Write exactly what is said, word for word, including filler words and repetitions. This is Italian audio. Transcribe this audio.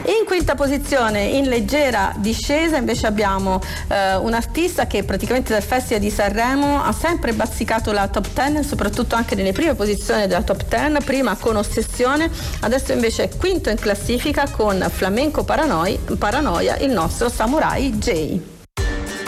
In quinta posizione, in leggera discesa, invece abbiamo eh, un artista che praticamente dal Festival di Sanremo ha sempre bazzicato la top dieci, soprattutto anche nelle prime posizioni della top dieci, prima con Ossessione, adesso invece è quinto in classifica con Flamenco Paranoi- Paranoia, il nostro Samurai J.